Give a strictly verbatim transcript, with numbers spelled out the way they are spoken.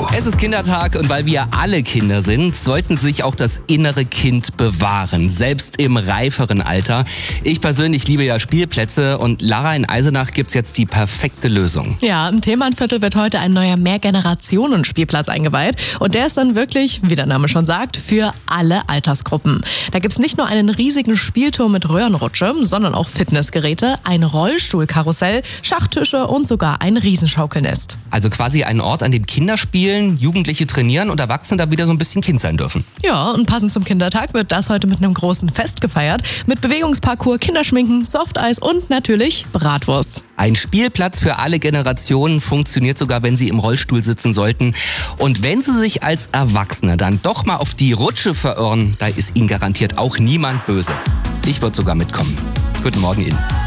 Es ist Kindertag und weil wir alle Kinder sind, sollten sich auch das innere Kind bewahren, selbst im reiferen Alter. Ich persönlich liebe ja Spielplätze und Lara, in Eisenach gibt's jetzt die perfekte Lösung. Ja, im Themannviertel wird heute ein neuer Mehrgenerationen-Spielplatz eingeweiht und der ist dann wirklich, wie der Name schon sagt, für alle Altersgruppen. Da gibt's nicht nur einen riesigen Spielturm mit Röhrenrutsche, sondern auch Fitnessgeräte, ein Rollstuhlkarussell, Schachtische und sogar ein Riesenschaukelnest. Also quasi ein Ort, an dem Kinder spielen, Jugendliche trainieren und Erwachsene da wieder so ein bisschen Kind sein dürfen. Ja, und passend zum Kindertag wird das heute mit einem großen Fest gefeiert. Mit Bewegungsparcours, Kinderschminken, Softeis und natürlich Bratwurst. Ein Spielplatz für alle Generationen funktioniert sogar, wenn Sie im Rollstuhl sitzen sollten. Und wenn Sie sich als Erwachsene dann doch mal auf die Rutsche verirren, da ist Ihnen garantiert auch niemand böse. Ich würde sogar mitkommen. Guten Morgen Ihnen.